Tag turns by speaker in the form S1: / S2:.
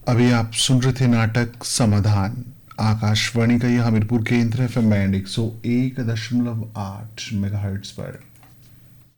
S1: अभी आप सुन रहे थे नाटक समाधान। आकाशवाणी का यह हमीरपुर केंद्र एफएम बैंड 101.8 मेगाहर्ट्ज पर।